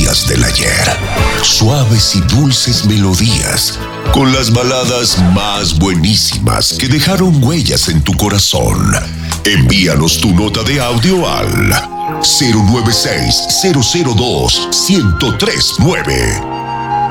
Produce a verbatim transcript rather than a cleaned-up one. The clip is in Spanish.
días del ayer. Suaves y dulces melodías, con las baladas más buenísimas que dejaron huellas en tu corazón. Envíanos tu nota de audio al cero nueve seis, cero cero dos, uno cero tres nueve.